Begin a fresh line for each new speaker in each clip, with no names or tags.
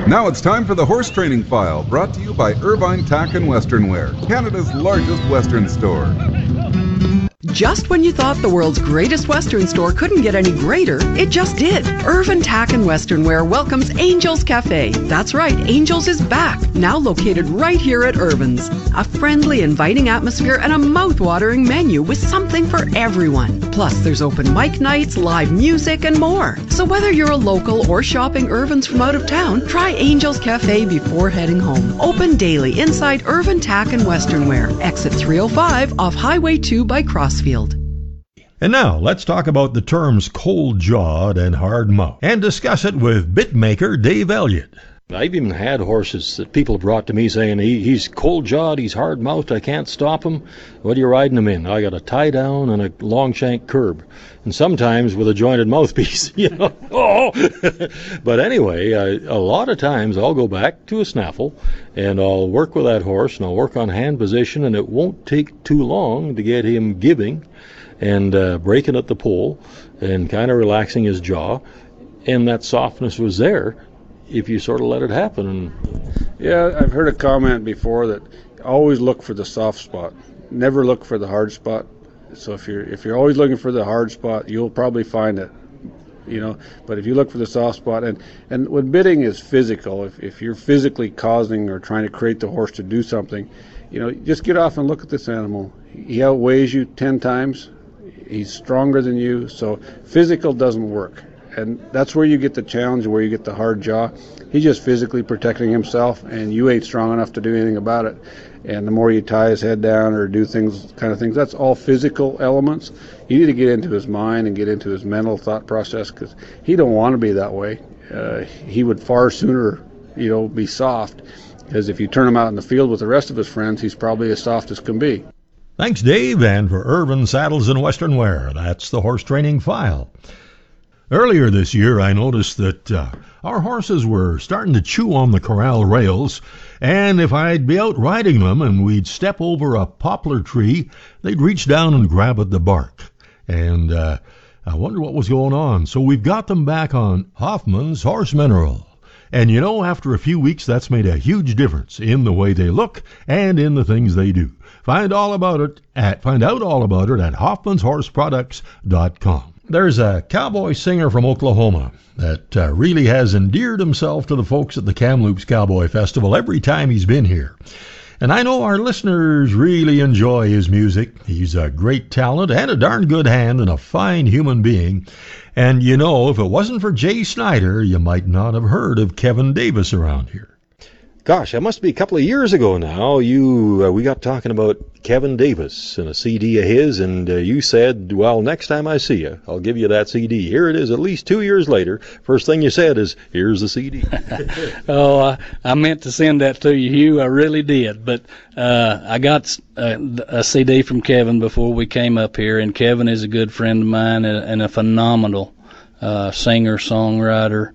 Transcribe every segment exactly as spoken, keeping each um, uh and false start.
Now it's time for the Horse Training File, brought to you by Irvine Tack and Western Wear, Canada's largest Western store.
Just when you thought the world's greatest Western store couldn't get any greater, it just did. Irvine Tack and Western Wear welcomes Angels Cafe. That's right, Angels is back, now located right here at Irvine's. A friendly, inviting atmosphere and a mouth-watering menu with something for everyone. Plus, there's open mic nights, live music, and more. So whether you're a local or shopping Irvine's from out of town, try Angels Cafe before heading home. Open daily inside Irvine Tack and Western Wear. Exit three oh five off Highway two by Crossfield.
And now, let's talk about the terms cold-jawed and hard-mouthed and discuss it with bitmaker Dave Elliott.
I've even had horses that people brought to me saying, he, he's cold-jawed, he's hard-mouthed, I can't stop him. What are you riding him in? I got a tie-down and a long-shank curb. And sometimes with a jointed mouthpiece, you know. Oh! But anyway, uh, a lot of times I'll go back to a snaffle and I'll work with that horse and I'll work on hand position, and it won't take too long to get him giving and uh, breaking at the pole and kind of relaxing his jaw. And that softness was there if you sort of let it happen. And
yeah, I've heard a comment before that always look for the soft spot, never look for the hard spot. So if you're if you're always looking for the hard spot, you'll probably find it, you know. But if you look for the soft spot, and and when bidding is physical, if if you're physically causing or trying to create the horse to do something, you know, just get off and look at this animal. He outweighs you ten times. He's stronger than you, so physical doesn't work. And that's where you get the challenge, where you get the hard jaw. He's just physically protecting himself, and you ain't strong enough to do anything about it. And the more you tie his head down or do things, kind of things, that's all physical elements. You need to get into his mind and get into his mental thought process, because he don't want to be that way. Uh, he would far sooner, you know, be soft, because if you turn him out in the field with the rest of his friends, he's probably as soft as can be.
Thanks, Dave, and for Irvine Saddles and Western Wear, that's the Horse Training File. Earlier this year, I noticed that uh, our horses were starting to chew on the corral rails, and if I'd be out riding them and we'd step over a poplar tree, they'd reach down and grab at the bark. And uh, I wonder what was going on. So we've got them back on Hoffman's Horse Mineral. And you know, after a few weeks, that's made a huge difference in the way they look and in the things they do. Find all about it at find out all about it at Hoffmans Horse Products dot com. There's a cowboy singer from Oklahoma that uh, really has endeared himself to the folks at the Kamloops Cowboy Festival every time he's been here. And I know our listeners really enjoy his music. He's a great talent and a darn good hand and a fine human being. And you know, if it wasn't for Jay Snyder, you might not have heard of Kevin Davis around here.
Gosh, that must be a couple of years ago now. You, uh, we got talking about Kevin Davis and a C D of his, and uh, you said, well, next time I see you, I'll give you that C D. Here it is, at least two years later. First thing you said is, here's the C D.
oh, I, I meant to send that to you, Hugh. I really did. But uh, I got a, a C D from Kevin before we came up here, and Kevin is a good friend of mine and, and a phenomenal uh, singer, songwriter.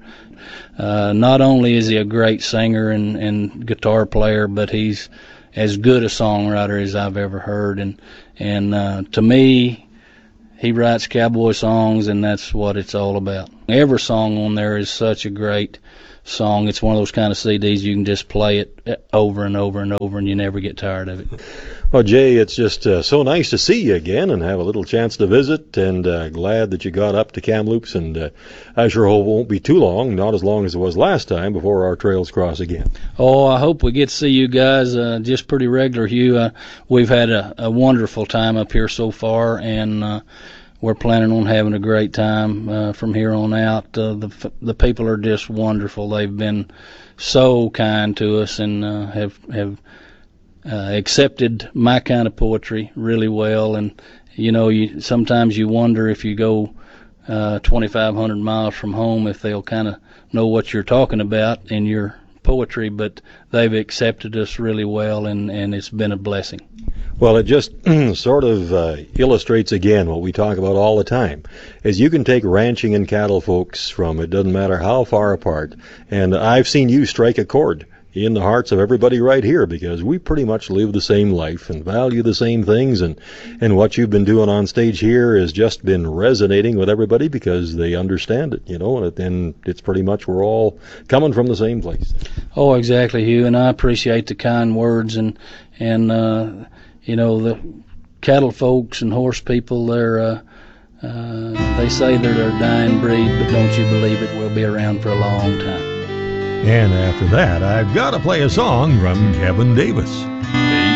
Uh, not only is he a great singer and, and guitar player, but he's as good a songwriter as I've ever heard. And and uh, to me, he writes cowboy songs, and that's what it's all about. Every song on there is such a great song. It's one of those kind of C Ds you can just play it over and over and over, and you never get tired of it.
Well, Jay, it's just uh, so nice to see you again and have a little chance to visit, and uh, glad that you got up to Kamloops, and uh, I sure hope it won't be too long, not as long as it was last time, before our trails cross again.
Oh, I hope we get to see you guys uh, just pretty regular, Hugh. Uh, we've had a, a wonderful time up here so far, and uh, we're planning on having a great time uh, from here on out. Uh, the the people are just wonderful. They've been so kind to us and uh, have have uh, accepted my kind of poetry really well. And you know, you sometimes you wonder if you go uh, twenty-five hundred miles from home if they'll kind of know what you're talking about in your poetry. But they've accepted us really well, and and it's been a blessing.
Well, it just sort of uh, illustrates again what we talk about all the time, is you can take ranching and cattle folks from, it doesn't matter how far apart, and I've seen you strike a chord in the hearts of everybody right here, because we pretty much live the same life and value the same things, and and what you've been doing on stage here has just been resonating with everybody because they understand it, you know, and, it, and it's pretty much we're all coming from the same place.
Oh, exactly, Hugh, and I appreciate the kind words, and and uh, you know, the cattle folks and horse people, they're uh, uh, they say they're a dying breed, but don't you believe it, we'll be around for a long time.
And after that, I've got to play a song from Kevin Davis.